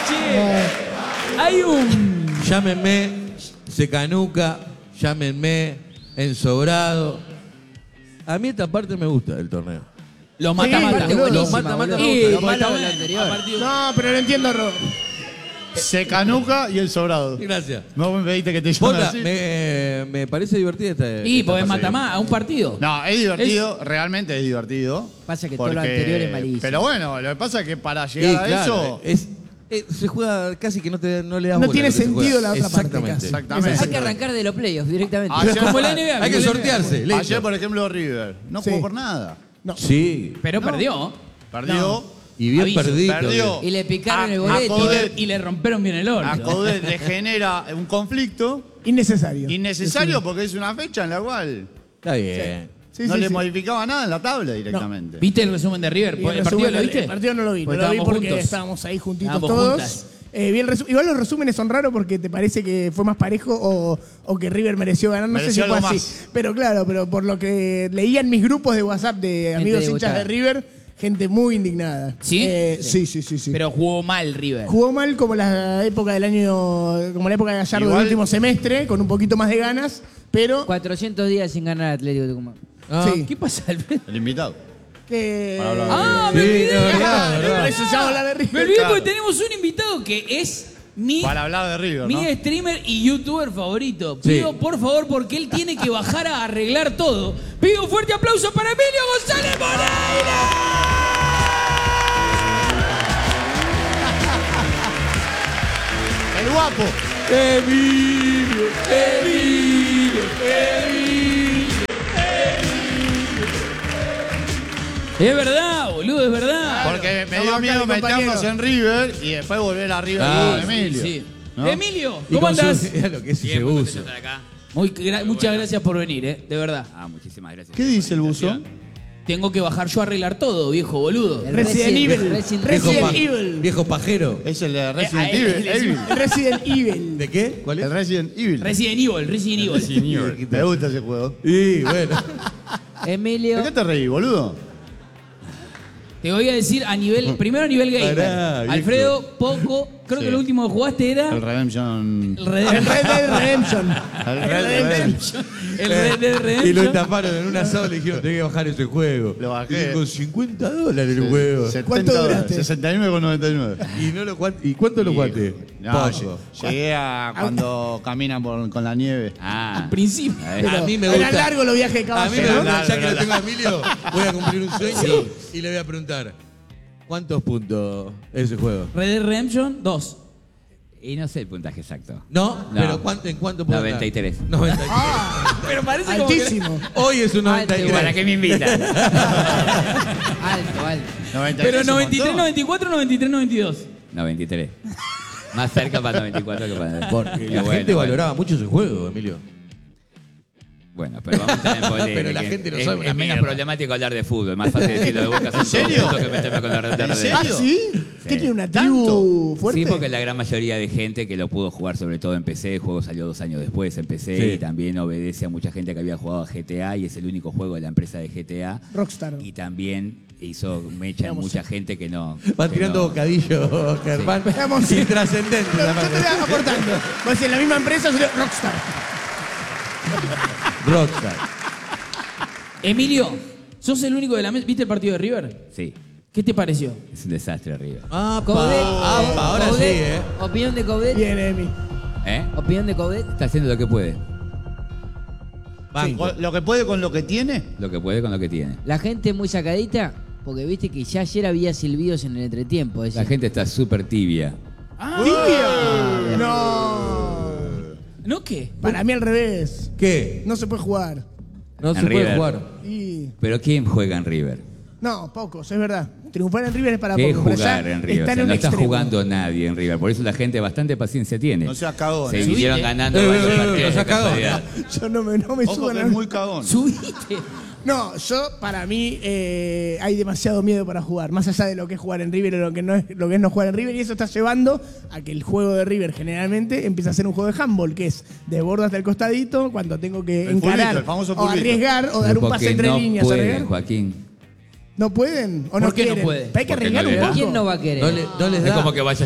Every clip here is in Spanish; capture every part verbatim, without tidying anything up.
Che, hay un... Llámenme Secanuca, llámenme Ensobrado. A mí esta parte me gusta del torneo. Los mata-mata. Sí, Los mata-mata me Sí, gustan. Lo malo mata- de lo anterior. partido- No, pero lo entiendo, Ro. Secanuca y el sobrado. Gracias. No me pediste que te llame Bota, así. me, me parece divertida esta. Y esta podés fase. matar más a un partido. No, es divertido, realmente es divertido. Pasa que todo lo anterior es malísimo. Pero bueno, lo que pasa es que para Sí, llegar a claro, eso... es, es- se juega casi que no, te, no le das No bola tiene a lo que se sentido juega. la otra parte, Exactamente. casi. Exactamente. Hay que arrancar de los playoffs directamente. Ayer, Como la N B A. Hay que como la sortearse. listo. ayer, por ejemplo, River no Sí. jugó por nada. Sí. Pero perdió. Perdió. Y bien Aviso, perdido. perdió. Y le picaron A- el a boleto. Coudet- Y le rompieron bien el orto. A Coudet le genera un conflicto Innecesario. innecesario porque es una fecha en la cual Está bien. Sí, no sí, le sí. modificaba nada en la tabla directamente. ¿Viste el resumen de River? Y el ¿El partido resumen- lo viste? El partido no lo vi. Porque no lo vi estábamos porque juntos. estábamos ahí juntitos Estábamos todos. juntas. Eh, vi el resu- Igual los resúmenes son raros porque te parece que fue más parejo o, o que River mereció ganar. No Mereció sé si fue algo así. más. Pero claro, pero por lo que leía en mis grupos de WhatsApp de amigos hinchas degustada. de River, gente muy indignada. ¿Sí? Eh, sí, sí, sí, sí. Pero jugó mal River. Jugó mal como la época del año, como la época de Gallardo Igual- del último semestre, con un poquito más de ganas, pero cuatrocientos días sin ganar Atlético de Tucumán. Ah, sí. ¿Qué pasa, Alfredo? El invitado. que Para hablar de Ah, Sí, me es olvidé. verdad, es verdad. Por eso se habla de Me River. olvidé Claro. porque tenemos un invitado que es mi, Para hablar de River, mi ¿no? streamer y youtuber favorito. Sí. Pido por favor porque él tiene que bajar a arreglar todo. Pido un fuerte aplauso para Emilio González Moreira. El guapo. Emilio, Emilio, Emilio. Es verdad, boludo, es verdad. Porque me Estamos dio acá, miedo mi compañero. meternos en River y después volver a River Ah, con Emilio. Sí, sí. ¿no? Emilio, Y ¿cómo con su- andás? Mirá lo que es ese Bien, muy buzo. contento de estar acá. Muy gra- muchas gracias por venir, eh, de verdad. Ah, muchísimas gracias. ¿Qué dice el buzón? Tengo que bajar yo a arreglar todo, viejo boludo. El Resident Evil. Resident Viejo, Resident pa- Evil. viejo pajero. Es el de Resident Eh, a él Evil. le decimos- Evil. Resident Evil. ¿De qué? ¿Cuál es? El Resident Evil. Resident Evil, Resident Evil. Me gusta ese juego. Y bueno. Emilio. ¿De qué te reí, boludo? Te voy a decir a nivel, primero a nivel gamer. Pará, viejo. Alfredo, poco, creo Sí. que lo último que jugaste era El Redemption. el Red El Red Dead Redemption. El Red Redemption. el Red Dead Y lo Redemption. estafaron en una sola y dijeron, tenés que bajar ese juego. Lo bajé. Y con cincuenta dólares el juego. setenta ¿Cuánto dólares, duraste? sesenta y nueve con noventa y nueve. Y, no lo jugaste- ¿Y cuánto lo jugaste? No, Poco. llegué a cuando caminan por- con la nieve. Ah, Al principio. A mí me Eran gusta. largos los viajes de A mí me caballo. gusta, Largo, ya que lo largo. tengo a Emilio, voy a cumplir un sueño y le voy a preguntar, ¿cuántos puntos es ese juego? Red Dead Redemption dos. y no sé el puntaje exacto. ¿No? No. ¿Pero cuánto, en cuánto puede noventa y tres. estar? noventa y tres. Pero parece como que- Altísimo. Hoy es un noventa y tres. ¿Para qué me invitan? Alto, alto. noventa y tres Pero es un noventa y tres, montón. noventa y cuatro, noventa y tres, noventa y dos. noventa y tres. Más cerca para noventa y cuatro que para... Porque Qué la bueno, gente bueno. valoraba mucho ese juego, Emilio. Bueno, pero vamos a estar en polémica. Pero la gente lo es, sabe una es menos mierda. problemático hablar de fútbol. Más fácil decirlo de Boca. ¿En serio? Que meterme con la red de ¿En Red Dead. ¿Ah, serio? sí? ¿Qué tiene una tribu fuerte? Sí, porque la gran mayoría de gente que lo pudo jugar, sobre todo en P C, el juego salió dos años después en P C Sí. y también obedece a mucha gente que había jugado a G T A y es el único juego de la empresa de G T A. Rockstar. Y también hizo mecha en mucha gente que no. Van que tirando no- bocadillo, Germán. Veamos si- Intrascendente. Yo la te voy parte. aportando. Pues en la misma empresa sería Rockstar. Rockstar. Emilio, sos el único de la mesa. ¿Viste el partido de River? Sí, ¿Qué te pareció? es un desastre arriba. Apa, Coudet. apa, ahora sí, Coudet. ¿eh? Opinión de Coudet. Bien, Emi. ¿Eh? Opinión de Coudet. Está haciendo lo que puede. Banco. Con- Lo que puede con lo que tiene. Lo que puede con lo que tiene. La gente muy sacadita, porque viste que ya ayer había silbidos en el entretiempo. es La decir, gente está súper tibia. ¡Tibia! No. ¿No qué? Para mí al revés. ¿Qué? No se puede jugar. No se En puede River. jugar. Y... Pero ¿quién juega en River? No, pocos, es verdad. Triunfar en River es para ¿Qué pocos. pero jugar ya en River? está O en sea, un no está extremo. jugando nadie en River. Por eso la gente bastante paciencia tiene. No seas cagón. Se eh. vinieron ganando Eh, varios eh, eh, partidos no de seas cagón. casualidad. Yo no me, no me Ojo suban que a... es muy cagón. Subiste. No, yo, para mí, eh, hay demasiado miedo para jugar. Más allá de lo que es jugar en River o lo que, no es, lo que es no jugar en River. Y eso está llevando a que el juego de River generalmente empieza a ser un juego de handball, que es de borde hasta el costadito, cuando tengo que El encarar pulito, el famoso o pulito. arriesgar o dar un Porque pase entre no líneas. pueden, arriesgar. Joaquín. ¿No pueden? ¿O no ¿Por qué no quieren? puede? Pero hay que Porque arriesgar no le un da. poco. ¿Quién no va a querer? No, le- no les Es da. como que vaya yo.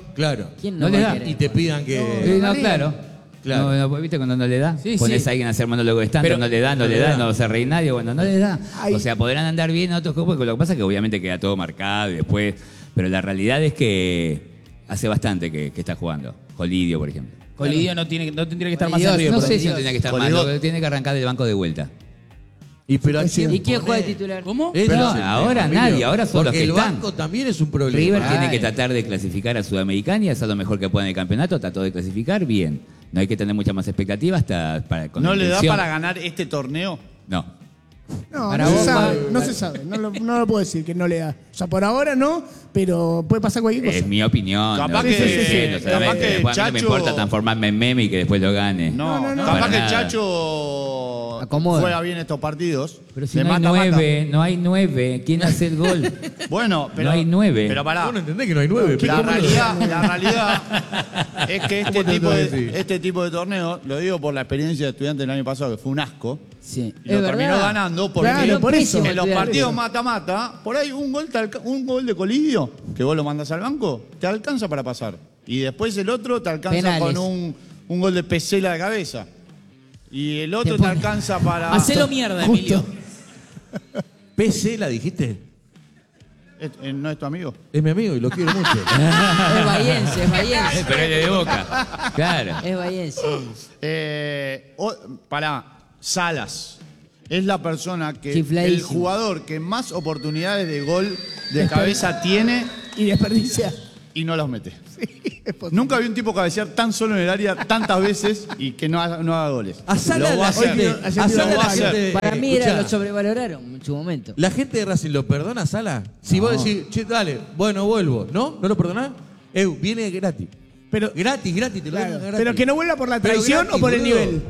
Claro. ¿Quién No no, le va a da. querer? Y te pidan que... Eh, no, claro. Claro. No, no, ¿viste cuando no le da? Sí, Pones sí. a alguien a hacer monólogo de stand Pero- no le da, no, le da, no se reír nadie, bueno, no le da. Ay. O sea, podrán andar bien en otros grupos, lo que pasa es que obviamente queda todo marcado y después, pero la realidad es que hace bastante que, que está jugando. Colidio, por ejemplo. Colidio no, tiene, no tendría que estar más Dios, arriba. No por sé ahí. si no tenía que estar Por mal, digo- lo que tiene que arrancar del banco de vuelta. ¿Y, pero a quién ¿Y quién pone? juega de titular? ¿Cómo? Ese No, es el ahora tema, nadie, Emilio. ahora son los Porque que el están. banco también es un problema. River tiene Ay. que tratar de clasificar a Sudamericana y hacer lo mejor que pueda en el campeonato, trató de clasificar, bien. No hay que tener mucha más expectativa hasta para con ¿No le da intención. para ganar este torneo? No. No, Para no vos, se sabe, para- no se sabe. No lo, no lo puedo decir que no le da. O sea, por ahora no, pero puede pasar cualquier cosa. Es mi opinión. Capaz no que- estoy sí, sí, diciendo, sí. solamente, Capaz que después a mí no me Chacho- importa transformarme en meme y que después lo gane. No, No, no, no. capaz Para que el nada. Chacho Acomoda. juega bien estos partidos. Pero si de no hay mata-mata. nueve, no hay nueve. ¿Quién hace el gol? Bueno, pero. No hay nueve. Pero pará. Vos no entendés que no hay nueve. La pero- realidad, la realidad es que este ¿Cómo te tipo, lo de, decís? este tipo de torneo, lo digo por la experiencia de estudiante del año pasado, que fue un asco, Sí. y lo Es terminó verdad. ganando porque Claro, por eso. en los Estudiante. partidos mata-mata, por ahí un gol, te alca- un gol de Colidio, que vos lo mandás al banco, te alcanza para pasar. Y después el otro te alcanza Penales. con un, un gol de Pesela de cabeza. Y el otro Te te, pone- alcanza para... Hacelo mierda, Emilio. P C la dijiste. ¿Es- eh, ¿No es tu amigo? Es mi amigo y lo quiero mucho. Es bahiense, es bahiense. Pero es de boca. Claro. Es bahiense. Eh, o- pará, Salas. Es la persona que... Chifladísimo. El jugador que más oportunidades de gol de cabeza tiene Y desperdicia. y no los mete. Es posible. Nunca vi un tipo cabecear tan solo en el área tantas veces y que no haga, no haga goles. A Sala Lo va la a hacer. gente, Hoy quiero- a Sala lo va la a hacer. gente- Para mí escuchá, era, lo sobrevaloraron en su momento. ¿La gente de Racing lo perdona a Sala? Si vos decís, che, dale, bueno, vuelvo. ¿No? ¿No lo perdonás? Eh, viene gratis. Pero, Gratis, gratis, te lo claro, dan gratis. pero que no vuelva por la Pero traición gratis, o por el boludo. nivel.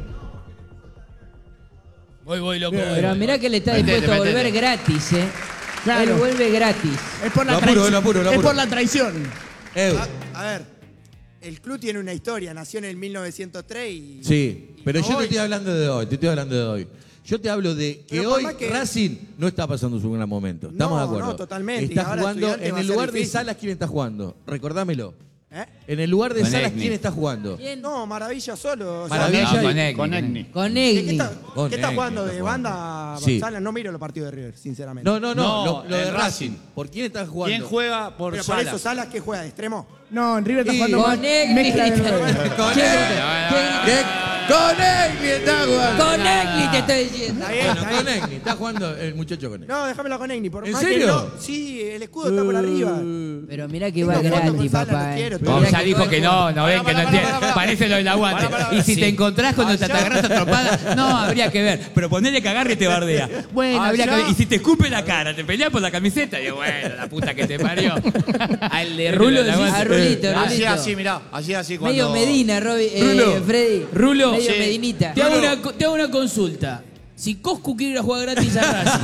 Voy, voy, loco. Bien. voy, Pero voy. mirá que le está Metete, dispuesto a volver metete. gratis, ¿eh? Claro. Él vuelve gratis. Es por la Lo apuro, traición. lo apuro, lo Es apuro. por la traición. Eh, A, a ver, el club tiene una historia, nació en el mil novecientos tres y... sí, pero y yo te hoy- estoy hablando de hoy, te estoy hablando de hoy. Yo te hablo de que Pero por hoy más que- Racing no está pasando su gran momento. ¿Estamos No, de acuerdo? no, totalmente. Está Y ahora jugando Estudiantes en va a el ser lugar de difícil. Salas, ¿quién está jugando? Recordámelo. ¿Eh? En el lugar de Con Salas, Egni. ¿quién está jugando? ¿Quién? No, Maravilla solo. o sea, Maravilla No, y- con Egni, Con con Egni. Egni. Con ¿Qué, qué Egni. está, Con qué está Egni jugando? está ¿De jugando. banda? Sí. Salas? No miro los partidos de River, sinceramente. No, no, no, No, lo, lo de en Racing. Racing. ¿Por quién está jugando? ¿Quién juega por Pero por Salas? eso, ¿Salas qué juega? ¿De extremo? No, en River está Y- jugando Con más Egni. mezcla de- Con ¿Quién? Egni. ¿Qué? Con Egni está jugando. Con Egni te estoy diciendo. Está bien, Bueno, está con bien. Egni. Está jugando el muchacho con Egni. No, déjamelo con Egni. Por ¿En más serio? Que no, sí, el escudo está por arriba. Pero mirá que Tengo va fotos con gratis, Salas, papá. lo eh. quiero, Mirá Como Mirá ya que dijo va- que no, no ven que no pará, entiende. pará, pará. Parece lo del aguante. Pará, pará. Y si Sí. te encontrás cuando te Allá. agarras a trompadas, no, habría que ver. Pero ponele que agarre y te bardea. Bueno, habría que Allá. ver. Y si te escupe la cara, te peleas por la camiseta. Y digo, bueno, la puta que te parió. Al de Rulo decís. A Rulito, Así, Rulito. así, mirá. Así, así. Cuando... Medio Medina, Roby, eh, Rulo. Freddy. Rulo. Medio Sí. Medinita. Te hago, una, co- te hago una consulta. Si Coscu quiere ir a jugar gratis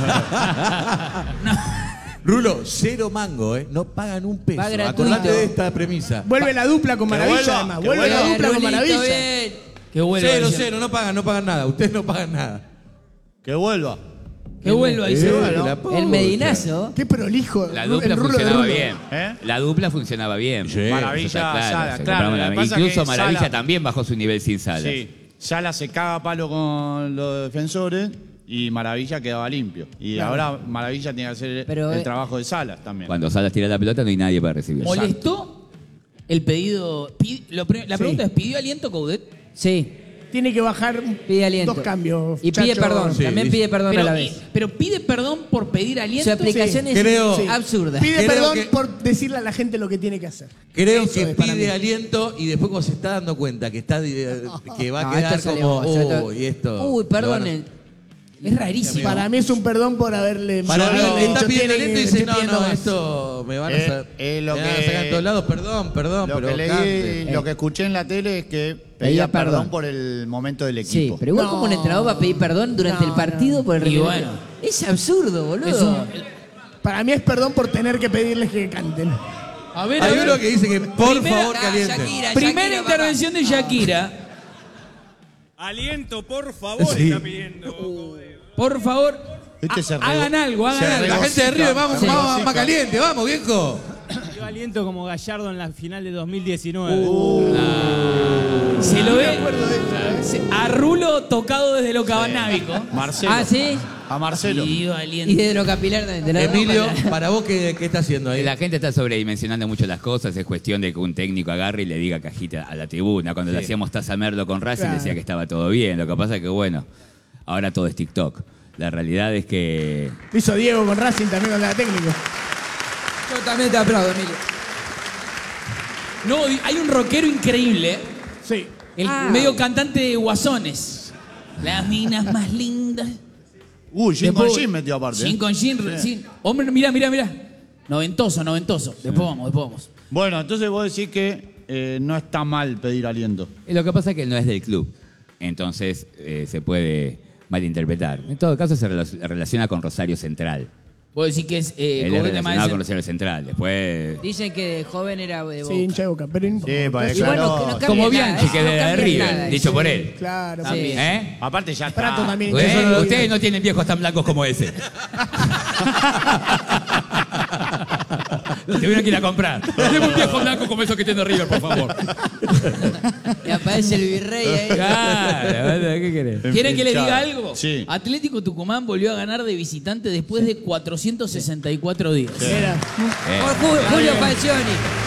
a Racing. Rulo, cero mango, ¿eh? No pagan un peso. Va gratuito. Acordate de esta premisa. Vuelve la dupla con Que Maravilla, vuelva, además. que Vuelve la vuelva. dupla con Rulito, Maravilla. bien. Que vuelva. Cero, dice. cero, no pagan, no pagan nada. Ustedes no pagan nada. Que vuelva. Que vuelva, dice. Eh, bueno. la puta. El Medinazo. Qué prolijo. La el dupla Rulo de funcionaba Rulo. bien. ¿Eh? La dupla funcionaba bien. Sí. Maravilla, Eso está claro, Sala, se claro. compraron Lo la- que pasa Incluso que Maravilla Sala- también bajó su nivel sin Sala. Sí. Sala se caga a palo con los defensores y Maravilla quedaba limpio. Y ahora Maravilla tiene que hacer Pero, el eh, trabajo de Salas también. Cuando Salas tira la pelota no hay nadie para recibir. ¿Molestó el pedido? pi- lo pre- la Sí. pregunta es: ¿pidió aliento Coudet? Sí, Tiene que bajar pide aliento. dos cambios. Y pide Chacho. perdón. Sí, También dice- pide perdón Pero, a la y- vez. pero pide perdón por pedir aliento. Su aplicación Sí. es Creo- Sí. absurda. Pide Creo perdón que- por decirle a la gente lo que tiene que hacer. Creo Eso que es para pide mí. aliento y después cuando se está dando cuenta que está eh, que va a No, quedar esto salió como, mal, sobre todo- oh, y esto. Uy, lo van a- perdonen. Es rarísimo. Para mí es un perdón por haberle Para mí haberle le está dicho, pidiendo tiene- aliento y dice, estoy no, pidiendo no, más". esto me van a, Eh, sa- eh, lo me van a que- sacar en todos lados, perdón, perdón, Lo pero que leí, cante. lo que escuché en la tele es que pedía, Pedía perdón. perdón por el momento del Sí, equipo. pero igual No. como un entrenador va a pedir perdón durante No, el partido por el Y reglamento. bueno. Es absurdo, boludo. Es un- Para mí es perdón por tener que pedirles que canten. A ver, a Hay ver. uno que dice que por Primera- favor Ah, caliente. Shakira, Primera Shakira, intervención de Shakira. Aliento, por favor, Sí. está pidiendo. Por favor, Este se ha- regó- hagan algo, hagan se algo. La gente de River, vamos, Sí. vamos, más caliente, vamos, viejo. aliento como Gallardo en la final de dos mil diecinueve. Se lo ve se- a Rulo tocado desde lo cabanábico. Marcelo. Ah, ¿sí? A Marcelo. Y dio Y aliento. de lo capilar también. De la Emilio, ropa. para vos, ¿qué, qué está haciendo ahí? La gente está sobredimensionando mucho las cosas, es cuestión de que un técnico agarre y le diga cajita a la tribuna. Cuando le hacíamos taza Merlo con Racing Claro. decía que estaba todo bien, lo que pasa es que bueno, ahora todo es TikTok. La realidad es que Lo hizo Diego con Racing también con la técnico. Yo también te aplaudo, Emilio. No, hay un rockero increíble, Sí. el Ah. medio cantante de Guasones. Las minas más lindas. Uy, Jim con Después- Jim metió aparte. Jim ¿eh? con Jim, sí. Hombre, mira, mira, mira. Noventoso, noventoso. Después vamos, después vamos. Bueno, entonces vos decís que eh, no está mal pedir aliento. lo que pasa es que él no es del club, entonces eh, se puede malinterpretar. En todo caso se rela- relaciona con Rosario Central. Puedo decir que es eh, Él es cobrante relacionado más- con Rosario Central. Después, Dicen que de joven era de Boca. Sí, hincha de Boca, pero no importa. Sí, para Y bueno, declaró- que no cambia como nada, Bianchi, eso que no era de cambia River, nada, dicho sí. por él. Claro, Sí. también. ¿Eh? Aparte ya está. Prato también. ¿Eh? hincha de Ustedes no tienen viejos tan blancos como ese. Lo tuvieron que ir a comprar. Tenemos un viejo blanco como esos que tiene River, por favor. Y aparece el virrey ahí. Claro, ¿qué querés? ¿Quieren que les Hinchada. diga algo? Sí. Atlético Tucumán volvió a ganar de visitante después de cuatrocientos sesenta y cuatro días. Era. Por Ju- Julio Falcioni.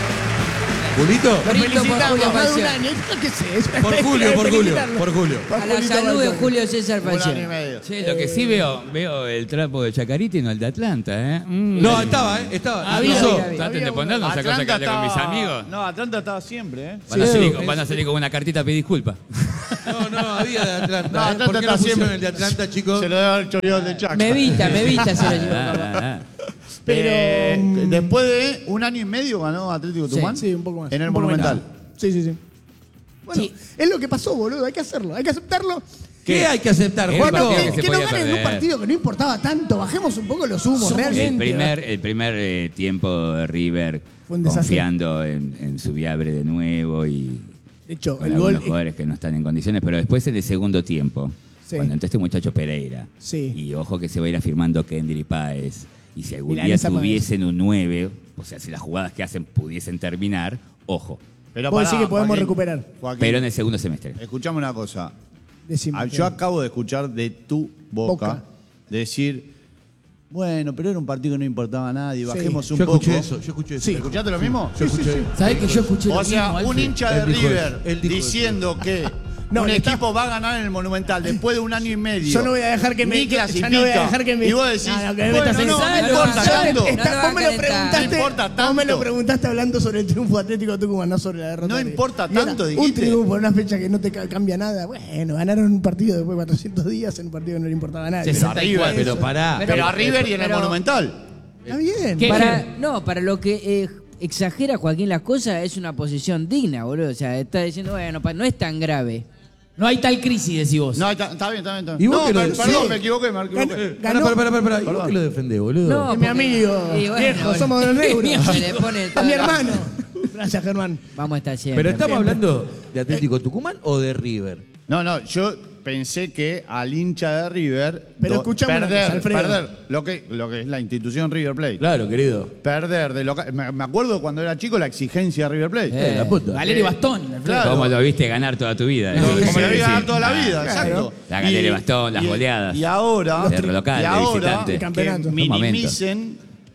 ¿Julito? Lo Brito por felicitamos, Julio más de un Falcioni. año. Yo qué sé. es una Por mezcla Julio, de por Julio, felicitarlo. por Julio. Por A la Julito salud de Falcioni. Julio César Un año y Falcioni. medio. Che, lo que sí veo, veo el trapo de Chacarita y no el de Atlanta, ¿eh? Mm. No, estaba, ¿eh? Estaba. Había, Incluso- había, había. Traten de ponernos esa cosa que hablé con mis amigos. No, Atlanta estaba siempre, ¿eh? Van a, Sí, salir, es- van a salir con una cartita a pedir disculpas. No, no, había de Atlanta. No, ¿eh? Atlanta ¿Por qué no está pusieron siempre. el de Atlanta, chicos? Se lo debe haber choreado de Chaca. Me evita, me evita se lo llevó Ah, papá. ah, ah. Pero, Eh, mm, después de un año y medio ganó Atlético Tucumán. Sí, un poco más. En el Un poco Monumental. menos. Sí, sí, sí. Bueno, Sí. es lo que pasó, boludo. Hay que hacerlo. Hay que aceptarlo. ¿Qué hay que aceptar, El Juaco? partido Que, que se que no podía ganen en un perder. partido que no importaba tanto. Bajemos un poco los humos, Somos realmente. El primer, el primer eh, tiempo de River Fue un desastre. confiando en, en su viabre de nuevo y De hecho, con el algunos gol. jugadores que no están en condiciones, pero después en el segundo tiempo, Sí. cuando entró este muchacho Pereira, Sí. y ojo que se va a ir afirmando Kendry Páez, y si algún día Milanesa Páez. tuviesen un nueve, o sea, si las jugadas que hacen pudiesen terminar, ojo, Pero Vos pará, decís que podemos Joaquín, recuperar. Joaquín, pero en el segundo semestre. escuchame una cosa. Decime. Ah, Yo acabo de escuchar de tu boca, Boca. decir, bueno, pero era un partido que no importaba a nadie, bajemos un Yo poco. escuché eso, yo escuché eso. Sí. ¿Escuchaste lo mismo? Yo escuché. ¿Sabés que yo escuché lo O sea, mismo, un Alfred? hincha de Él dijo River eso, él dijo diciendo que No, un le está- equipo va a ganar en el Monumental después de un año y medio. Yo no voy a dejar que me. Ni que- clasifica. ya no voy a dejar que me. Y vos decís, Ah, no, que me bueno, metas en no, esa- no no, importa yo- tanto. está- No lo va vos me a lo calentar. preguntaste. No importa Vos me lo tanto. preguntaste hablando sobre el triunfo Atlético de Tucumán, no sobre la derrota. No de River. importa Y ahora, tanto, Un dijiste. triunfo en una fecha que no te ca- cambia nada. Bueno, ganaron un partido después de cuatrocientos días en un partido que no le importaba a nadie. Pero a River, Pero pará. Pero- pero a River y en el pero- Monumental. Está bien. ¿Qué? Para, no, para lo que eh, exagera Joaquín las cosas es una posición digna, boludo. O sea, está diciendo, bueno, pa- no es tan grave. No hay tal crisis, decís vos. No, está, está bien, está bien. Está bien. ¿Y vos no, que lo- per- perdón, sí. me equivoqué, me equivoqué. Ganó. Pará, pará, pará, pará. ¿Y vos Perdón. que lo defendés, boludo? No, Es mi porque- amigo. y bueno, Viejo, bueno. somos de los negros. Se le pone A todo- mi hermano. Gracias, Germán. Vamos a estar siempre. ¿Pero estamos hablando de Atlético Tucumán o de River? No, no, yo pensé que al hincha de River Pero do- escuchame una perder, cosa, Alfredo. perder lo que, lo que es la institución River Plate. Claro, querido. Perder de local. Me, me acuerdo cuando era chico la exigencia de River Plate. Eh, la puta. Valerio Bastón. Alfredo. Claro. ¿Cómo lo viste ganar toda tu vida? No, Eso como quiere le había decir. dado toda la vida, Ah, exacto. La galera Y- de bastón, las y- goleadas. Y ahora, De local, y de ahora visitante. El que campeonato. Un minimicen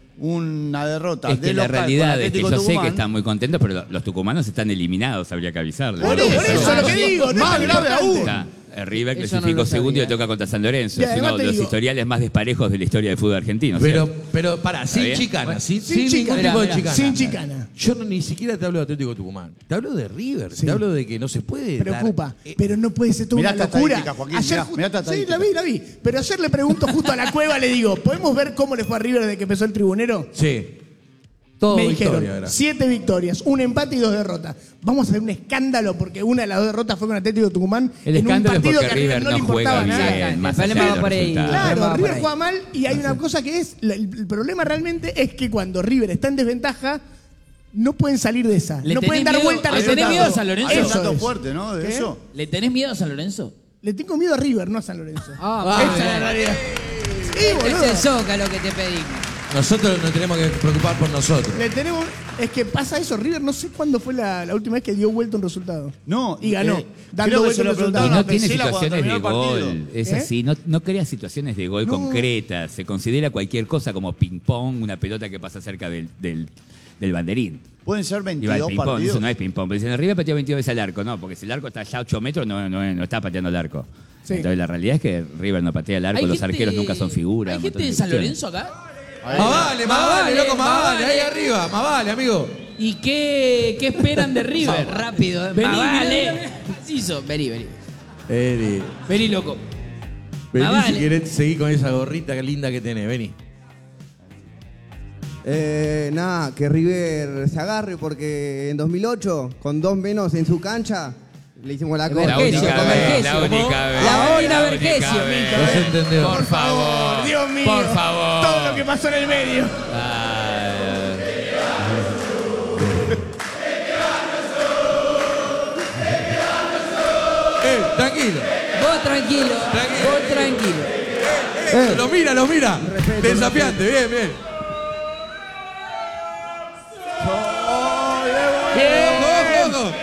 una derrota Es de que la local con realidad es que Atlético yo sé Tucumán. que están muy contentos, pero lo- los tucumanos están eliminados, habría que avisarles. Por eso, por eso es lo que digo. No Más es tan grave importante. aún. Está. El River Eso no clasificó lo segundo y le sabía. toca contra San Lorenzo. Y Es además uno de te los digo- historiales más desparejos de la historia del fútbol argentino. Pero, ¿cierto? pero pará, sin bien? chicana, Bueno. sin, Sin sin ningún chicana. tipo de Mirá, mirá. chicana. Sin chicana. Yo no, ni siquiera te hablo de Atlético Tucumán. Te hablo de River. Sí. Te hablo de que no se puede. dar- Preocupa, eh, pero no puede ser toda Mirá una esta locura. estadística, Joaquín, Ayer mirá, ju- mirá esta sí, la estadística. vi, la vi. Pero ayer le pregunto justo a la cueva, le digo, ¿podemos ver cómo le fue a River desde que empezó el tribunero? Sí. Todo Me victoria dijeron, era. siete victorias, un empate y dos derrotas. Vamos a hacer un escándalo porque una de las dos derrotas fue con Atlético Tucumán El en un escándalo es partido porque que a River River no le no juega importaba nada. bien, más El allá problema de va los por ahí. resultados. Claro, Claro, va por River ahí. juega mal y hay una cosa que es, la- el, el problema realmente es que cuando River está en desventaja, no pueden salir de esa. ¿Le No pueden tenés dar miedo- vuelta al le tenés resultado. miedo a San Lorenzo? Hay un Eso dato es. fuerte, ¿no? De ¿Qué? eso. ¿Le tenés miedo a San Lorenzo? Le tengo miedo a River, no a San Lorenzo. Ah, Esa es la realidad. Sí, boludo. ese es Zócalo que te pedimos. Nosotros nos tenemos que preocupar por nosotros. Le tenemos, es que pasa eso, River no sé cuándo fue la, la última vez que dio vuelta un resultado. No. Y ganó, eh, dando creo que vuelta se un lo resultado. Y preguntaron no a tiene Pesela cuando situaciones de terminó el partido. gol. Es ¿Eh? así, no, no crea situaciones de gol No. concretas. Se considera cualquier cosa como ping-pong, una pelota que pasa cerca del, del, del banderín. Pueden ser Iba al veintidós ping-pong, partidos. eso no es ping-pong. Pero dicen, arriba pateó veintidós veces al arco. No, porque si el arco está ya a ocho metros, no, no, no está pateando el arco. Sí. Entonces la realidad es que River no patea el arco, Hay los gente- arqueros nunca son figuras. ¿Hay un gente montón de San cuestiones. Lorenzo acá? Más vale, más vale, loco, más vale. Ahí arriba, más vale, amigo. ¿Y qué, qué esperan de River? Rápido, eh. Vení, Más mirá, vale. mirá, Preciso. Vení, vení. Vení. Vení, loco. Vení Más si vale. querés seguir con esa gorrita linda que tenés, vení. Eh, nada, que River se agarre porque en dos mil ocho, con dos menos en su cancha, le hicimos la La cosa. La Vergesio, única con vez, Vergesio, la única como- vez. la única única Vergesio, vez. No se entendió. Por favor. Dios mío. Por favor. Todo lo que pasó en el medio. Eh, tranquilo. Vos tranquilo, Tranquilo. vos tranquilo. Eh, lo mira, lo mira. Desafiante, bien, bien. Ojo, ojo, ojo.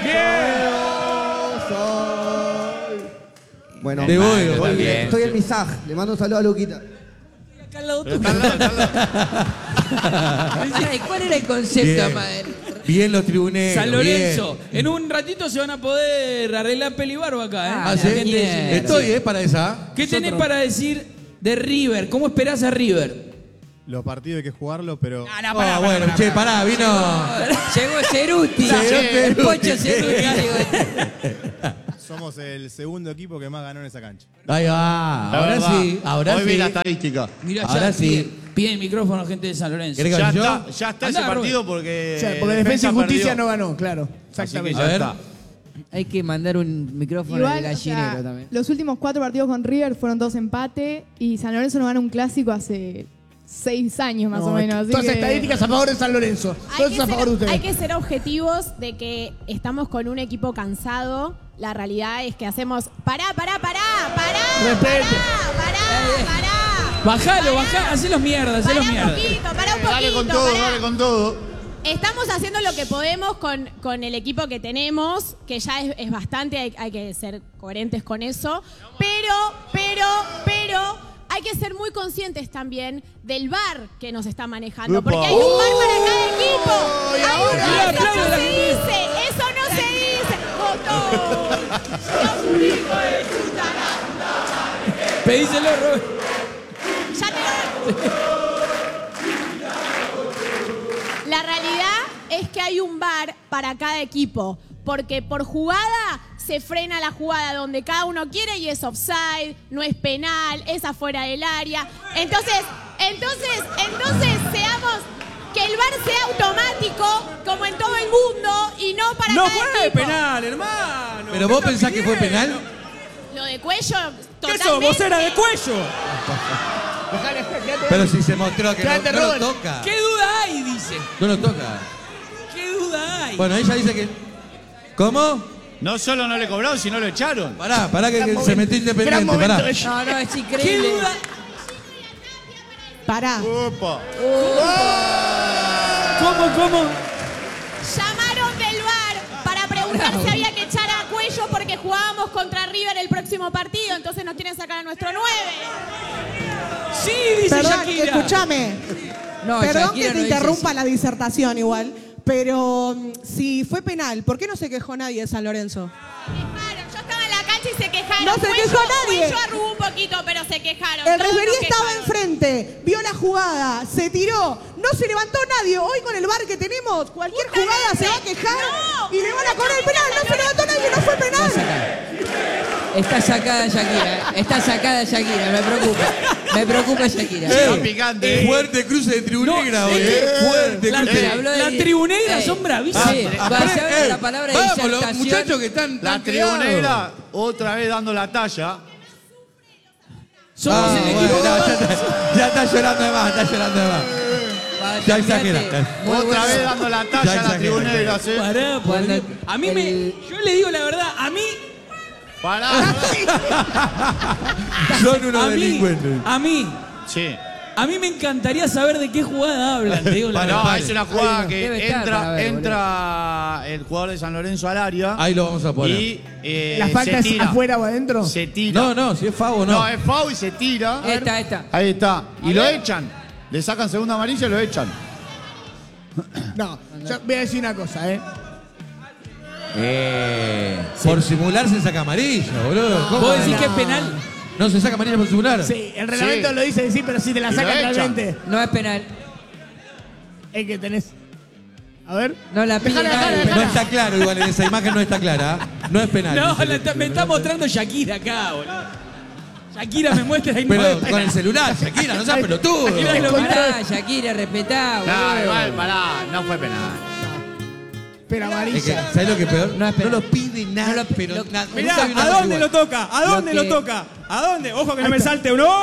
Bueno, De Boedo. estoy, Está bien. estoy en Misaj. Le mando un saludo a Luquita. Acá al lado Pero tuyo. está al lado, está al lado. Ay, ¿cuál era el concepto, Bien. Amael? Bien los tribuneros. San Lorenzo. bien. En un ratito se van a poder arreglar pelibarba acá, ¿eh? Ah, Ah, La ¿sí? gente de Ginebra. Estoy, eh, para esa. ¿Qué tenés para decir de River? ¿Cómo esperás a River? Los partidos hay que jugarlos, pero Ah, no, Ah, pará, bueno, pará, che, pará. pará, vino. Llegó Ceruti. Llegó El Pocho Ceruti. Ceruti. somos el segundo equipo que más ganó en esa cancha. Ahí va. La Ahora verdad, sí, ahora Hoy vi sí. la estadística. Mirá, Ahora ya sí. piden, piden micrófono gente de San Lorenzo. ¿Querés que Ya vaya yo? está, ya está Andá, ese partido porque. O sea, porque Defensa y Defensa Justicia perdió. no ganó, claro. Así que Exactamente. ya A ver. está. Hay que mandar un micrófono de Igual, o gallinero sea, también. los últimos cuatro partidos con River fueron dos empates y San Lorenzo no gana un clásico hace seis años más No, o menos. así todas que- estadísticas a favor de San Lorenzo. Hay Todas que, a favor de ser, ustedes. hay que ser objetivos de que estamos con un equipo cansado. La realidad es que hacemos. Pará, pará, pará, pará, Respete. pará, pará, pará. Bajalo, bajá, hacelos mierda, hacelos Pará un mierda. poquito, pará un poquito. Dale con todo, pará. dale con todo. Estamos haciendo lo que podemos con, con el equipo que tenemos, que ya es, es bastante, hay, hay que ser coherentes con eso. Pero, pero, pero. Hay que ser muy conscientes también del V A R que nos está manejando. Epa. Porque hay un V A R para cada equipo. Oh, y Hay ahora- un- Mirá, eso aplaude no la se gente. dice. Eso no se dice. Botón. Dios, hijo de puta. Pedíselo, Robert. Ya te lo- La realidad es que hay un V A R para cada equipo. Porque por jugada se frena la jugada donde cada uno quiere y es offside, no es penal, es afuera del área. Entonces, entonces, entonces seamos que el V A R sea automático como en todo el mundo y no para No cada fue equipo. penal, hermano. ¿Pero vos pensás que fue penal? Lo de cuello, ¿Qué sos, totalmente. vocera de cuello? Pero si se mostró que no, Quédate, no lo Robert. toca. ¿Qué duda hay? Dice. No lo toca. ¿Qué duda hay? Bueno, ella dice que... ¿Cómo? No solo no le cobraron, sino lo echaron. Pará, pará que, Gran que se momento. metió Independiente, Gran momento pará. ella. No, no, es ¿Qué increíble. duda? Pará. Opa. ¿Cómo, cómo? Llamaron del V A R para preguntar si había que echar a Cuello porque jugábamos contra River el próximo partido, entonces nos quieren sacar a nuestro nueve. Sí, dice Perdón, Shakira. escúchame. No, Perdón Shakira que te no dice interrumpa así. la disertación igual, pero mm, si fue penal, ¿por qué no se quejó nadie de San Lorenzo? Quejaron. Yo estaba en la cancha y se quejaron. No se Cuello, quejó nadie. Cuello arrugó un poquito, pero se quejaron. El Todos referí nos estaba quejaron. enfrente, vio la jugada, se tiró, no se levantó nadie. Hoy con el V A R que tenemos, cualquier Justamente. jugada se va a quejar No. y le van a cobrar el penal. No se levantó nadie, no fue penal. Está sacada Shakira, eh. está sacada Shakira, me preocupa. Me preocupa Shakira. Está picante. Fuerte cruce de tribunegra No, hoy, es que- eh. Fuerte La, cruce. Se habló de- la tribunegra Ey. son bravísimas. Sí, Ah, va a apre- ser eh, la palabra vamos, los disertación. muchachos que están La tan criados. tribunera otra vez dando la talla. Somos Ah, el bueno, equipo. no, ya, está, ya está llorando de más, está llorando de más. Vaya, Ya fíjate, exagera. muy Otra bueno. vez dando la Ya talla a la exagera. tribunera, ¿sí? Pará, por Cuando Dios. A mí el- me. Yo le digo la verdad, a mí. Pará. Son unos A mí. delincuentes. A mí. Sí. A mí me encantaría saber de qué jugada hablan, te digo la No, verdad. es una jugada Debe que estar para entra, ver, entra el jugador de San Lorenzo al área. Ahí lo vamos a poner. Y eh, ¿La falta se es tira. afuera o adentro? Se tira. No, no, si es Favo, no. No, es foul y se tira. Esta, esta. Ahí está. Y lo echan. Le sacan segunda amarilla y lo echan. No, yo voy a decir una cosa, ¿eh? Eh, Por simular se saca amarilla, boludo. ¿Cómo? ¿Vos decís que es penal? ¿No se saca amarilla por simular? Sí, el reglamento Sí. lo dice sí, pero si te la Y lo sacan echan. realmente. No es penal. Es que tenés. A ver. No la pide Dejala, dejala, nadie. dejala. No está claro igual, en esa imagen no está clara. ¿eh? No es penal. No, dice la el- está- me está mostrando Shakira acá, boludo. Shakira me muestra ahí. Pero con el celular, Shakira, no seas pelotudo. Shakira lo Pará, Shakira, respetá, No, boludo. igual, pará. No fue penal. Pero Es que, amarilla. ¿sabes lo que es peor? No No, es penal. lo pide nada, No lo- pero lo- nada. Mirá, nunca vi una ¿a cosa dónde igual. lo toca? ¿A dónde Lo lo, que- toca? ¿A dónde? Ojo que no me salte uno.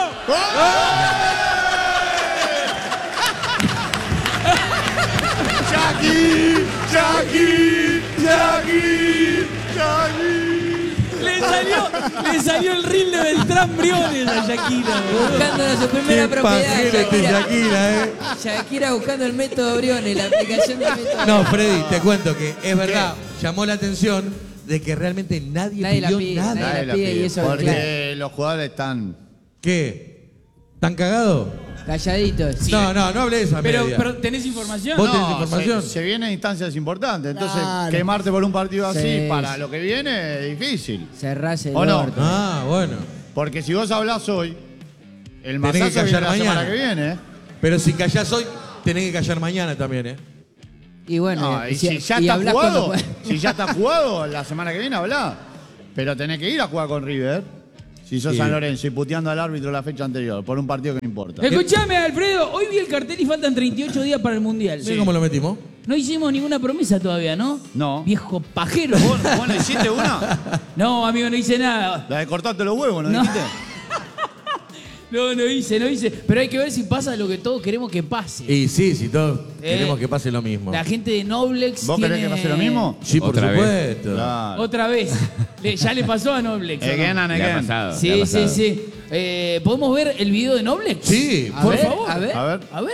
Jackie, Jackie, Jackie, Jackie. Le salió, le salió el reel de Beltrán Briones a Shakira, boludo. Buscando su primera Qué propiedad, pajero este Shakira. Shakira, eh. Shakira buscando el método Briones, la aplicación del método No, Freddy, te cuento que es verdad, llamó la atención de que realmente nadie, Nadie la pidió pide, nada. nadie Nadie la pide y pide, eso es porque claro. los jugadores están. ¿Qué? ¿Tan cagados? Calladitos. No, no, no hables esa Pero, media. pero ¿tenés información? ¿Vos tenés No, información? Se, se vienen instancias importantes. Entonces, Claro. quemarte por un partido así Sí. para lo que viene es difícil. Cerrás el ¿O no? orto. Ah, bueno. Porque si vos hablás hoy, el Tenés que masazo viene callar la mañana. semana que viene. ¿eh? Pero si callás hoy, tenés que callar mañana también, ¿eh? Y bueno, No, y si- si ya y está hablás cuando jugado, puedas. si ya está jugado, la semana que viene hablá. Pero tenés que ir a jugar con River. Si sos Sí. San Lorenzo y puteando al árbitro la fecha anterior, por un partido que no importa. Escuchame, Alfredo, hoy vi el cartel y faltan treinta y ocho días para el Mundial. ¿Sí? ¿Cómo lo metimos? No hicimos ninguna promesa todavía, ¿no? No. Viejo pajero. ¿Vos, vos no hiciste una? No, amigo, no hice nada. La de cortarte los huevos, ¿no, No. dijiste? No, no hice, no hice. Pero hay que ver si pasa lo que todos queremos que pase. Y sí, sí, todos Eh, queremos que pase lo mismo. La gente de Noblex ¿Vos tiene... querés que pase lo mismo? Sí, por Otra vez. supuesto. Claro. Otra vez. Le- ya le pasó a Noblex. ¿o no? Again and le ha again. pasado. le ha Sí, sí, pasado. sí. Eh, ¿Podemos ver el video de Noblex? Sí, A por ver, favor. a ver. A ver. A ver.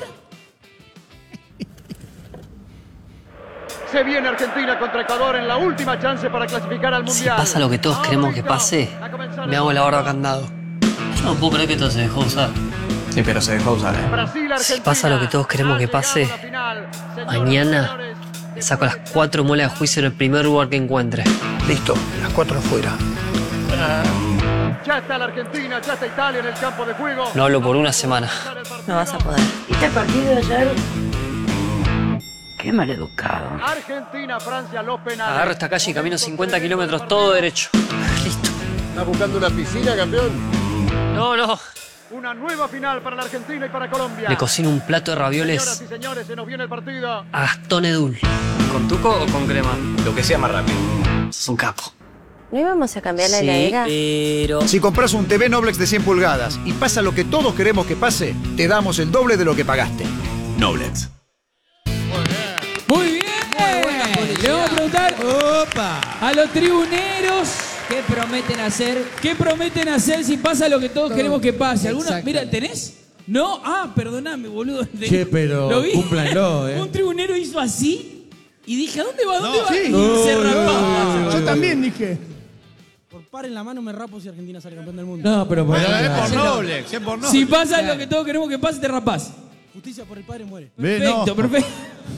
Se viene Argentina contra Ecuador en la última chance para clasificar al Si Mundial. pasa lo que todos queremos que pase, me hago la barba candado. Yo no puedo creer que esto se dejó usar. Sí, pero se dejó usar, ¿eh? Brasil, Si pasa lo que todos queremos que pase, mañana me saco las cuatro muelas de juicio en el primer lugar que encuentre. Listo, las cuatro afuera. Ya está la Argentina, ya está Italia en el campo de juego. No hablo por una semana. No vas a poder. ¿Viste el partido de ayer? Qué maleducado. Argentina, Francia, los penales. Agarro esta calle y camino cincuenta kilómetros todo derecho. Listo. ¿Estás buscando una piscina, campeón? No, no. Una nueva final para la Argentina y para Colombia. Le cocino un plato de Señoras ravioles y señores, se nos viene el partido. a Gastón Edul. ¿Con tuco o con crema? Lo que sea más rápido. Sos un capo. ¿No íbamos a cambiar la Sí, heladera? pero... Si compras un T V Noblex de cien pulgadas y pasa lo que todos queremos que pase, te damos el doble de lo que pagaste. Noblex. Muy bien. Le vamos a preguntar Opa. a los tribuneros ¿Qué prometen hacer? qué prometen hacer si pasa lo que todos Todo. queremos que pase. ¿Alguna? Exacto. Mira, ¿tenés? No, ah, perdoname, boludo. Che, pero ¿Lo vi? cúmplanlo, ¿eh? Un tribunero hizo así y dije, ¿a dónde va? ¿A dónde No, va? sí. Y No, se no, rapaba. no, Yo también dije. Por par en la mano me rapo si Argentina sale campeón del mundo. No, pero... Pero es por Hacelo. Noblex, es por Noblex. Si pasa lo que todos queremos que pase, te rapás. Justicia por el padre muere. Ve, Perfecto, no. perfecto.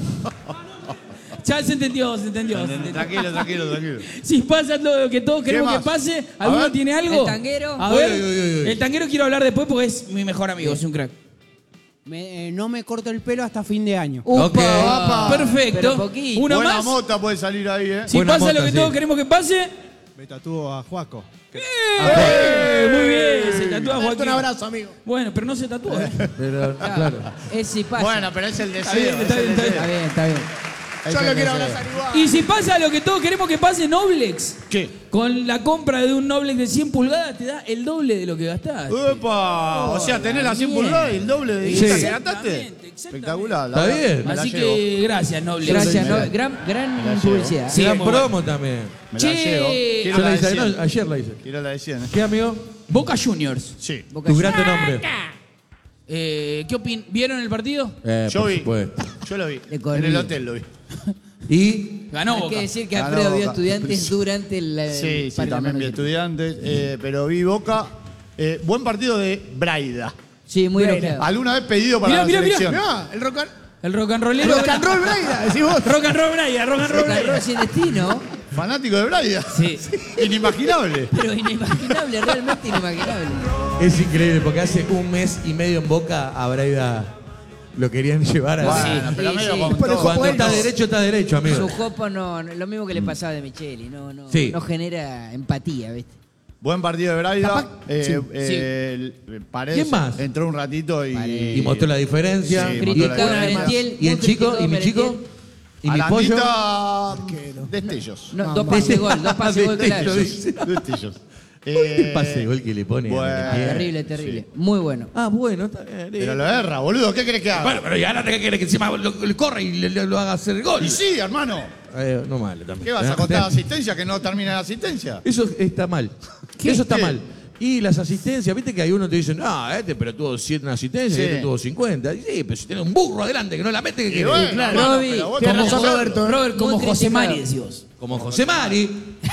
Ya se entendió, se entendió. se entendió. Tranquilo, tranquilo, tranquilo. Si pasa lo que todos queremos que más? pase, A ¿alguno ver. tiene algo? ¿El tanguero? A ver, Uy, uy, uy, uy. el tanguero quiero hablar después porque es mi mejor amigo, es un crack. Me- eh, no me corto el pelo hasta fin de año. Upa, Ok. Pero perfecto. poquito. Uno Buena más. mota puede salir ahí, ¿eh? Si Buena pasa lo mota, que sí. todos queremos que pase, Me tatúo a Juaco. ¡eh! Muy bien, se tatúa Darte Joaquín. un abrazo, amigo. Bueno, pero no se tatúa. ¿eh? Pero, claro. Es si pasa. Bueno, pero es el Está deseo. bien, está es el bien, está deseo. Está bien, está bien. Yo lo quiero abrazar igual. Y si pasa lo que todos queremos que pase, Noblex. ¿Qué? Con la compra de un Noblex de cien pulgadas te da el doble de lo que gastaste. ¡Opa! O sea, tenés la cien bien. pulgadas y el doble de Sí. guita que gastaste. Exactamente, exactamente. Espectacular. Está la verdad, bien. me la Así llevo. que gracias, Noblex. Gracias, Me la- no, gran, gran me la publicidad. Sí, Gran muy promo también. Me la Che. llevo. Yo Quiero Yo la la de hice, cien. no, ayer la hice. Quiero la de cien, ¿eh? ¿Qué, amigo? Boca Juniors. Sí. Boca Tu grande nombre. Eh, ¿Qué opin ¿Vieron el partido? Eh, Yo por vi. supuesto. Yo lo vi. De En corrido. el hotel lo vi. Y Ganó Hay Boca. que decir que Ganó Alfredo vio Boca. estudiantes durante el. el Sí, sí, partido también vi de estudiantes, eh, pero vi Boca. Eh, buen partido de Braida. Sí, muy Braida. elogiado. Alguna vez pedido para Mirá, la mirá, mirá. selección. Mirá, el rock and, El rock and rollero. rock and roll Braida, decís vos. Rock and roll Braida, rock and roll Rock and roll Braida. sin destino, Fanático de Braida. Sí. Inimaginable. pero inimaginable, realmente inimaginable. es increíble porque hace un mes y medio en Boca a Braida lo querían llevar a... Bueno, pero sí, medio sí. con Pero todo. Cuando Bueno. está derecho, está derecho, amigo. Su jopo no, no- lo mismo que le pasaba de Micheli, no, no, Sí. no genera empatía, ¿viste? Buen partido de Braida. Capaz- Eh, sí. eh, el- Paredes ¿Quién más? entró un ratito y, Y mostró la diferencia. Sí, Y- mostró la Criticado diferencia. Merentiel. Y el muy chico, criticado y mi chico, Merentiel. y mi pollo. Arandita, destellos. No, dos pases de gol, dos pases de gol claros. Destellos. Destellos. ¿Qué pase de gol que le pone? a bueno. Merentiel? Terrible, terrible. Muy bueno. Ah, bueno, está bien. Pero lo erra, boludo. ¿Qué crees que haga? Bueno, pero ya ahora que quiere que encima lo, lo corre y le, le- lo haga hacer el gol. Y sí, hermano. Eh, no mal también. ¿Qué vas a contar asistencia que no termina la asistencia? Eso está mal. Eso está ¿Qué? mal. Y las asistencias, viste que hay uno que te dice, no, este pero tuvo siete asistencias Sí. y este tuvo cincuenta. Y sí, pero si tiene un burro adelante que no la mete, ¿qué Y quiere? bueno, claro. hermano, Roby, pero vos tiene tenés razón, que Roberto. hacerlo. Robert, como Muy José criticado. Mari, decís vos. Como José Mari.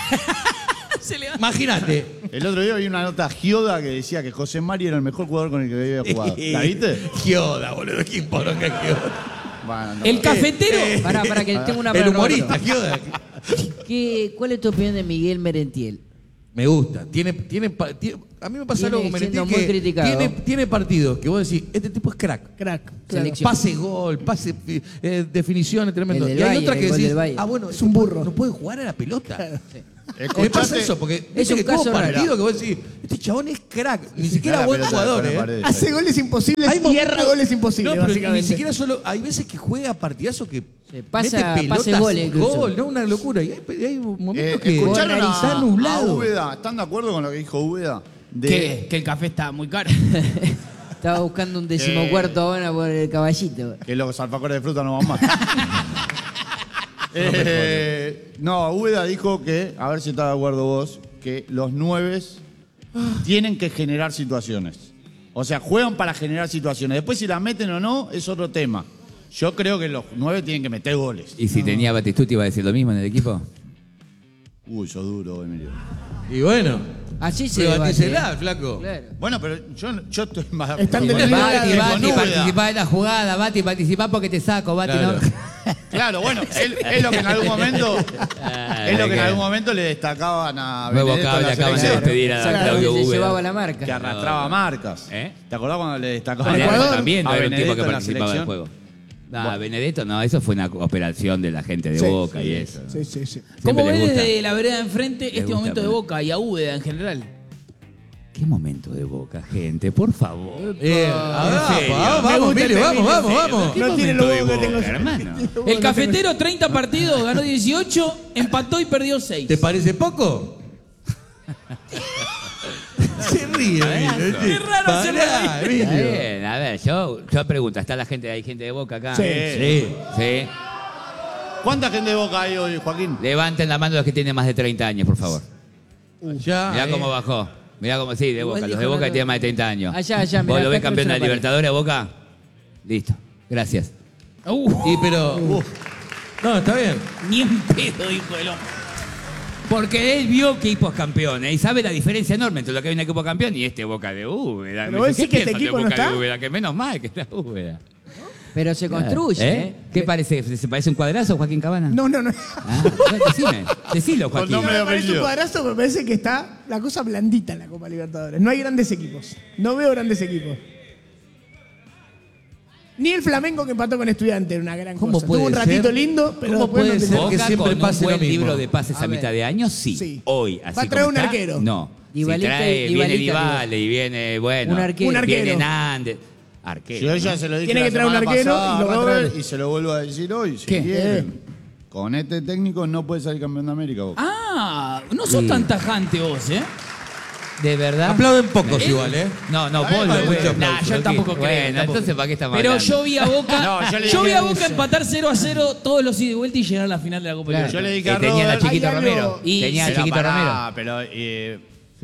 Imagínate. El otro día vi una nota Gioda que decía que José Mari era el mejor jugador con el que había jugado. ¿La viste? Gioda, boludo. ¿Quién poronga Gioda? Bueno, no. El cafetero. Pará, pará, que tengo una El para humorista, Roberto. Gioda. ¿Qué, ¿Cuál es tu opinión de Miguel Merentiel? Me gusta. Tiene, tiene, pa- tiene- a mí me pasa Viene algo con Merentiel siendo muy que criticado. tiene, tiene partidos que vos decís, este tipo es crack. Crack. claro. Selección. Pase gol, pase eh, definiciones tremendo. El Y del hay Bayern, otras que el gol decís, del Bayern. ah, bueno, Es un burro. No puede jugar a la pelota. Me Escuchate- pasa eso, porque Es viste un que tuvo caso raro. partido que vos decís, este chabón es crack, ni siquiera la buen pelota jugador, con la ¿eh? pared. Hace goles imposibles Hay y erra momentos- goles imposibles, No, pero básicamente. ni siquiera solo. Hay veces que juega partidazos que. pasa- mete pelotas, pase goles incluso. gol, no, una locura. Y hay, hay momentos Eh, que ¿Escucharon está a, a nublado. Úbeda? ¿Están de acuerdo con lo que dijo Úbeda? De- ¿Qué? Que el café está muy caro. Estaba buscando un decimocuarto ahora por el caballito. Que los alfajores de fruta no van más. Eh, no, Úbeda dijo que, a ver si está de acuerdo vos, que los nueves tienen que generar situaciones. O sea, juegan para generar situaciones. Después si la meten o no es otro tema. Yo creo que los nueve tienen que meter goles. ¿Y si tenía Batistuta iba a decir lo mismo en el equipo? Uy, sos duro, Emilio. Y bueno. Así se Privatícela, debate, ¿eh? flaco. Claro. Bueno, pero yo, yo estoy más... Están con- de- Bati, con Bati, Úbeda. participá en la jugada, Bati, participá porque te saco, Bati, Claro. ¿no? Claro, bueno, él- es lo que en algún momento es lo que en algún momento le destacaban a Nuevo Benedetto en cable la acaban de selección. despedir a Exacto, Claudio se Úbeda. llevaba la marca. Que arrastraba marcas. ¿Eh? ¿Te acordás cuando le destacaban Benedetto Ecuador? también, no a era un tipo Benedetto que en la participaba del selección? juego. No, Benedetto no, eso fue una operación de la gente de Sí, Boca y sí, eso. Sí, sí, sí. Siempre ¿Cómo les ves gusta. desde la vereda de enfrente Les este gusta momento de poner. Boca y a Úbeda en general? ¿Qué momento de Boca, gente? Por favor. Eh, En ah, serio. vamos, Me vamos, gusta Emilio, este vamos, Emilio, vamos, sí. vamos. ¿Qué No tiene momento los de huevos que Boca, tengo yo. hermano? El cafetero, treinta partidos, ganó dieciocho, empató y perdió seis. ¿Te parece poco? Se ríe, Emilio. Qué raro Pará, se reír. Está Emilio. bien, a ver, yo, yo pregunto, ¿está la gente, hay gente de Boca acá? Sí. Sí. Sí. ¿Cuánta gente de Boca hay hoy, Joaquín? Levanten la mano los que tienen más de treinta años, por favor. Ya, Mirá eh. cómo bajó. Mirá cómo, sí, de Igual Boca. Los dijo de Boca la- que tienen más de treinta años. Allá, allá, ¿Vos mirá, lo ves acá campeón de la cruza la Libertadores, Boca? Listo. Gracias. Uh, Y pero. No, está bien. ni en pedo, dijo el hombre. Porque él vio equipos campeones y sabe la diferencia enorme entre lo que hay un equipo campeón y este Boca de Úbeda. Pero vos decís que este piensan de equipo no Boca de está? Úbeda? Que menos mal que está Úbeda. Pero se construye, ¿Eh? ¿eh? ¿Qué parece? ¿Se parece un cuadrazo, Joaquín Cabana? No, no, no. Ah, bueno, decime. Decilo, Con Joaquín. nombre de Me parece un apellido. cuadrazo, pero me parece que está la cosa blandita en la Copa Libertadores. No hay grandes equipos. No veo grandes equipos. Ni el Flamengo que empató con Estudiantes era una gran ¿Cómo cosa. puede Tuvo un ratito ser? lindo, pero ¿Cómo después puede no ser te- que Boca siempre con pase un lo buen mismo? libro de pases A a, ver. mitad de año, sí. Sí. Hoy, así Va a traer como un está, arquero. No. Dybalica- si trae, viene Dybalica, Dybala y viene, bueno, Un arquero. Un arquero. viene Nández. Arquero. Si yo ya se lo dije Tiene la que traer un semana arquero pasada y lo va a Robert, traer. y se lo vuelvo a decir hoy. Si ¿Qué? quieren. Con este técnico no puede salir campeón de América, Boca. Ah, no sos Sí. tan tajante vos, ¿eh? ¿De verdad? Aplauden pocos igual, ¿eh? No, no, Está vos bien, lo mucho ves. aplauso. Nah, yo tampoco creo. Bueno, tampoco. entonces ¿para qué estamos Pero hablando? yo vi a Boca, No, yo le yo vi dije a Boca empatar cero a cero todos los ida y vuelta y llegar a la final de la Copa Claro. Yo Libertadores. le dije Que a tenía a Robert... Chiquito Hay algo- Romero. Y- Tenía a Pero Chiquito pará, Romero. Pero eh,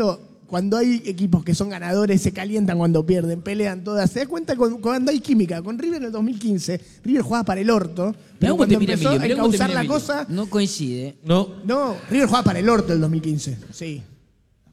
cuando, cuando hay equipos que son ganadores, se calientan cuando pierden, pelean todas. Se da cuenta con- cuando hay química. Con River en el dos mil quince, River jugaba para el orto. Pero cómo cuando te mira empezó Emilio, a mirá cómo te causar mira la Emilio. cosa... No coincide. No. No, River jugaba para el orto el dos mil quince. Sí.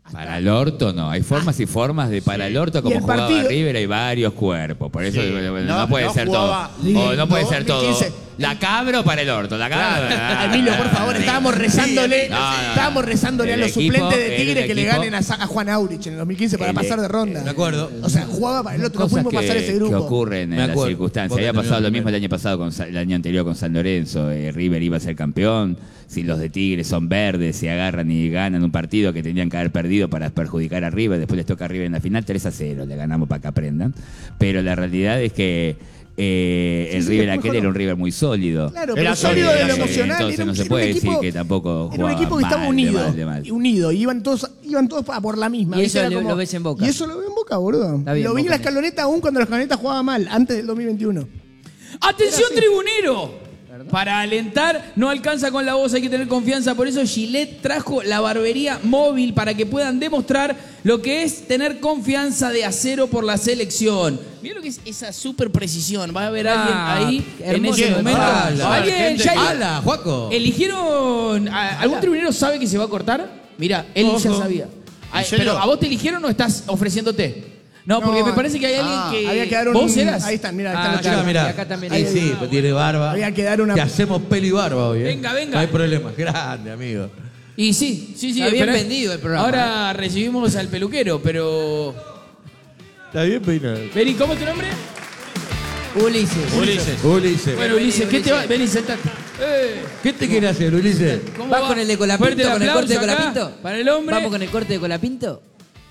Para el orto no, hay formas y formas de para el orto como el jugaba partido- River, hay varios cuerpos, por eso Sí. no, No, puede no ser jugaba- todo. O no puede No, ser todo. dos mil quince. La cabra o para el orto, la cabra. Emilio, por favor, estábamos rezándole, No, no, no. estábamos rezándole El a los equipo- suplentes de el Tigre que le equipo- ganen a, Sa- a Juan Aurich en el dos mil quince para El- pasar de ronda. De acuerdo. O sea, jugaba para el otro, no Cosas pudimos que, pasar ese grupo. que ocurren Me en las acuerdo. circunstancias. Porque Había pasado teníamos lo mismo el primero. año pasado, con Sa- el año anterior con San Lorenzo. eh, River iba a ser campeón. Si los de Tigre son verdes, se agarran y ganan un partido que tenían que haber perdido para perjudicar a River, después les toca a River en la final tres a cero, le ganamos para que aprendan. Pero la realidad es que eh, el Sí, sí, River después aquel mejoró. era un River muy sólido. Claro, Era pero sólido de lo sólido, emocional. Entonces era un- no se era un puede equipo- decir que tampoco Era un jugaba equipo que estaba mal, de unido. mal, de mal. y unido. Y iban todos, iban todos a por la misma. Y ¿viste? eso Era lo- lo ves en Boca. Y eso lo veo en Boca, boludo. Está bien, lo vi en Boca la en escaloneta aún cuando la escaloneta jugaba mal, antes del dos mil veintiuno. ¡Atención, tribunero! Para alentar, no alcanza con la voz, hay que tener confianza. Por eso Gillette trajo la barbería móvil para que puedan demostrar lo que es tener confianza de acero por la selección. Mira lo que es esa super precisión. Va a haber alguien Ah, ahí en hermoso. ese momento. Ala, Alguien, gente, ya ala, Juaco. ¿Eligieron? a- ¿Algún tribunero sabe que se va a cortar? Mira, él ya Ojo. sabía. Ah, ¿En serio? Pero ¿a vos te eligieron o estás ofreciéndote? No, porque No, me parece que hay alguien ah, que. Había que dar un. ¿Vos eras? Ahí están, mira, ahí Ah, están los Acá, chicos. mirá. Y acá también Ahí hay- sí, pues tiene barba. Había que dar una- Te hacemos pelo y barba hoy, ¿eh? Venga, venga. No hay problema. Grande, amigo. Y sí, sí, sí. Está bien esperá. vendido el programa, Ahora recibimos al peluquero, pero. Está bien peinado. Vení, ¿cómo es tu nombre? Ulises. Ulises. Ulises. Bueno, Ulises, ¿qué te va? Vení, sentate. Eh, ¿Qué te quiere hacer, Ulises? ¿Cómo ¿Vas va? con el de Fuerte Colapinto, el con el corte de aplauso acá Colapinto? Para el hombre. ¿Vamos con el corte de Colapinto?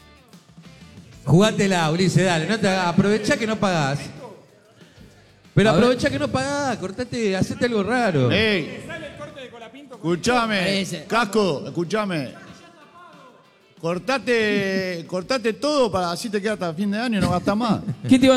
Jugátela, Ulises, dale. No te hagas- aprovechá que no pagás. Pero A ver. aprovechá que no pagás. Cortate, hacete algo raro. Ey, escuchame, Ese. Casco, escuchame. Cortate, cortate todo para así te queda hasta fin de año y no gastas más. ¿Qué te va